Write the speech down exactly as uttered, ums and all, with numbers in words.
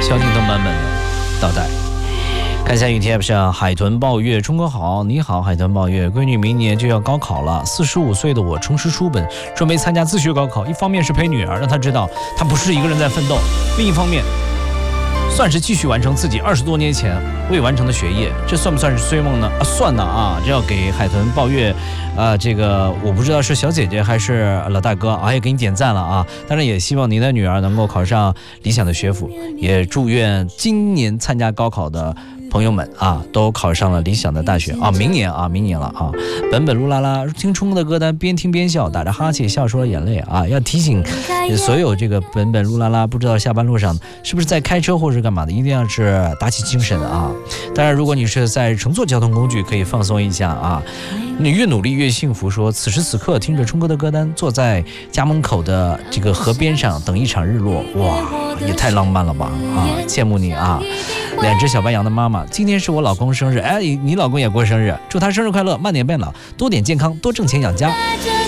小景都满满的倒带。看一下雨天上，海豚抱月，冲哥好，你好，海豚抱月，闺女明年就要高考了，四十五岁的我充实书本，准备参加自学高考，一方面是陪女儿，让她知道她不是一个人在奋斗，另一方面算是继续完成自己二十多年前未完成的学业，这算不算是追梦呢？啊，算呢啊！这要给海豚抱月，啊，这个我不知道是小姐姐还是老大哥啊，也给你点赞了啊！当然也希望您的女儿能够考上理想的学府，也祝愿今年参加高考的朋友们啊，都考上了理想的大学啊！明年啊，明年了啊！本本噜啦啦，听冲的歌单，边听边笑，打着哈欠，笑出了眼泪啊！要提醒所有这个本本噜啦啦，不知道下班路上是不是在开车或是干嘛的，一定要是打起精神啊！当然，如果你是在乘坐交通工具，可以放松一下啊！你越努力越幸福。说此时此刻听着冲哥的歌单，坐在家门口的这个河边上等一场日落，哇，也太浪漫了吧！啊，羡慕你啊！两只小白羊的妈妈，今天是我老公生日，哎，你老公也过生日，祝他生日快乐，慢点变老，多点健康，多挣钱养家。